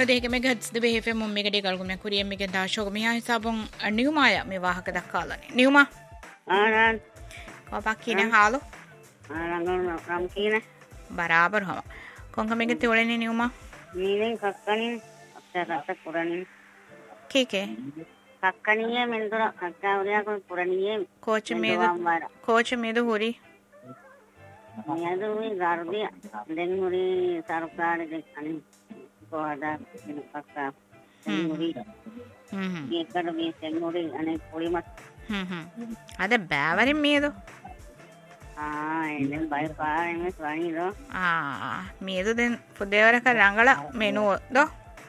දෙක මේ ගත්ස් දෙ බෙහෙෆෙ මුම් මේක ඩේ කල්ගුම කුරියම් මේක දාශෝක මියා හිසාබොන් නියුමාය මේ වාහක දක්කාලනේ නියුමා ආනන් කොපක් කින හාලු ආනන් රම් කින බරාබර හම කොංක මේක තෝලනේ නියුමා මීලෙන් කක්කනින් අක්ෂරත කුරණින් කීකේ කක්කනියේ මෙන්දර කක්කාවරියා කො කුරණියේ කෝච මේද හොරි යදුවේ ගාරුදිය දෙන් හොරි සරකාරගේ අනින් කොහදා කක්කා දෙන් හොරි ඒකට මේ දෙන් හොරි අනේ පොලිමත් අද බෑවරින් මේද එන්න බය පාරෙම ස්වණීදෝ මේද දෙන් පුදේවරක රංගල මෙනුව දෝ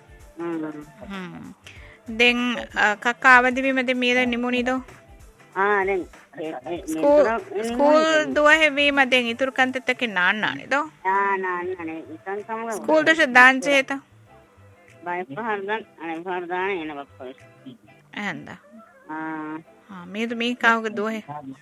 දෙන් කක්කාවදිවීමද මේද නිමුණිදෝ දැන් ස්කූල් දුවහෙවීම දෙන් ඉතුරු කන්තෙත්තක නාන්නානිදෝ නාන්නනේ ඉතින් සමග ස්කූල් දශ දාංචේත බය පහරදන් අනේ පහරදාන එන බක්කොස් එහෙන්ද මේද මේ කාවක දුවහෙ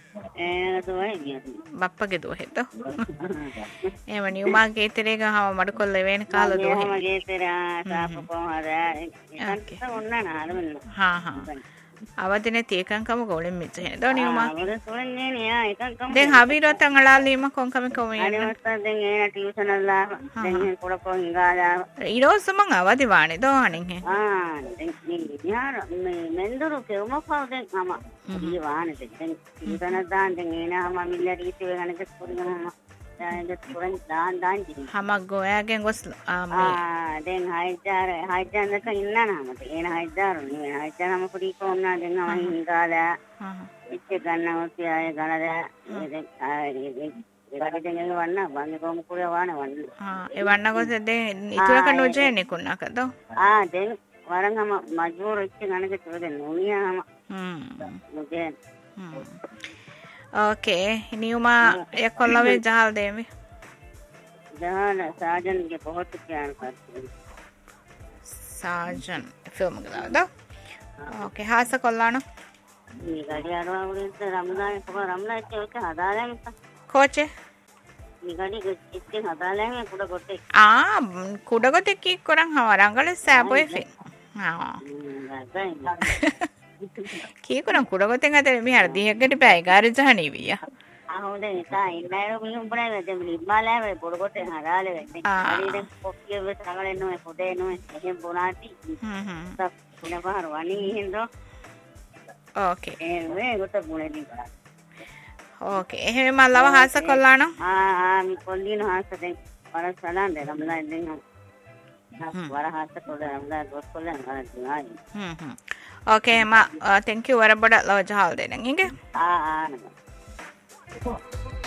බප්පගේ දුවහෙත එහෙම නියුමාගේ ඉතරේක හම මඩු කොල්ල වෙන කාල දුවහෙ මගේ ඉතර සාප කොහොමද ඒක ඔන්න නාරමන්න අවදින තීකංකම ගොලින් මිච්ච හෙද නියුමා සොන්නේ නේ ඒකංකම දැන් හබීරොත් අංගලාලීම කොංකම කොමේ අනිවත් දැන් එන ටියුෂන් අල්ලා දැන් කොලපොන් ඉංගාලා ඊරෝසමන් අවදි වානේ දෝ අනින් හේ දැන් යාර මේ මෙන්දරු කෙවම පවදෙන් මම ඊ වානේ දැන් ටියුෂන් දාන් දැන් එනම මිල්ලරි ඉතිව ගණක පුරිගම දැන් පුරන් දාන් හමක් ගෝයාගෙන් ගොස් දැන් හයිජානක ඉන්නනම එන හයිජාරු නේ හයිජානම පුරි කොන්නා දැන් මම ඉංගාලා ඉච්ච ගන්නවත් ආය ගනද ඒකෙන් වන්න බංගේ කොම කුරේ වන්න ඒ වන්න කොස් දැන් ඉතුරු කන උජේනේ කුණකද දැන් වරංගම මජ්බූර ඉච්ච ගනක තුර දැන් නෝනියාම මුගේ ओके नियुमा एक कोल्लवे जहाल देवी जहाल साजन के बहुत प्यार करते हैं साजन फिल्म गलादा ओके हासा कोल्लानो ये गाड़ी आरवा उड़े रमजान को रमला इच्छे ओके हदाले में कोचे ये गाड़ी इच्छे हदाले में कुड़ा गोटे कुड़ा गोटे की कोरंग हमारंगले सैबोय फे කීකුණ කුඩගොතෙන් අතර මේ අර දිහකට පැය ගාර ජහණී විය හොඳේ තා ඉන්නයිරෝ මේ උඹනේ වැදෙම ලිබ්බාලෑවේ පොඩගොතෙන් හදාලේ වෙන්නේ හරිද කොක්කිය වෙ සංගලෙන් නෝ පොඩේ නෝ එහෙම බොනාටි සබ් පුනවහර වණි හින්දෝ ඕකේ මේ ගොත පුනේ ඕකේ එහෙම මල්ලව හාස කොල්ලාන මේ කොල්ලින හාස දැන් වර සලන් දෙ රම්ලා දෙන්න වර හාස කොල්ල රම්ලා ගොස් කොල්ලන් ගන්න Okay, ma, thank you. What about that? Lo jahal de nang inge?